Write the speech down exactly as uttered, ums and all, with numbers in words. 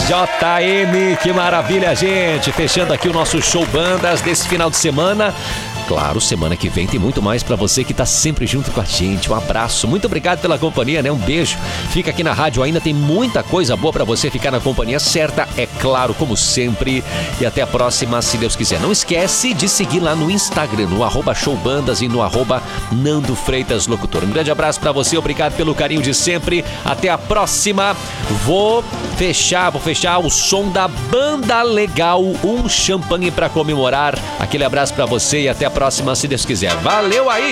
J M, que maravilha, gente. Fechando aqui o nosso show bandas desse final de semana. Claro, semana que vem tem muito mais pra você que tá sempre junto com a gente. Um abraço, muito obrigado pela companhia, né? Um beijo. Fica aqui na rádio ainda, tem muita coisa boa pra você ficar na companhia certa, é claro, como sempre. E até a próxima, se Deus quiser. Não esquece de seguir lá no Instagram, no arroba showbandas e no arroba Nando Freitas Locutor. Um grande abraço pra você, obrigado pelo carinho de sempre. Até a próxima. Vou fechar, vou fechar o som da Banda Legal, um champanhe pra comemorar. Aquele abraço pra você e até a próxima, se Deus quiser. Valeu aí!